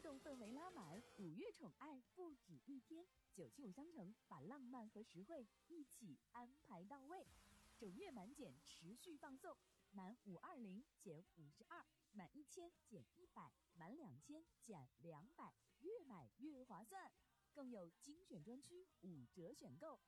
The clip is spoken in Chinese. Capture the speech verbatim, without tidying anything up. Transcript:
送氛围拉满，五月宠爱不止一天。九七五商城把浪漫和实惠一起安排到位，首月满减持续放送，满五二零减五十二，满一千减一百，满两千减两百，越买越划算。更有精选专区五折选购，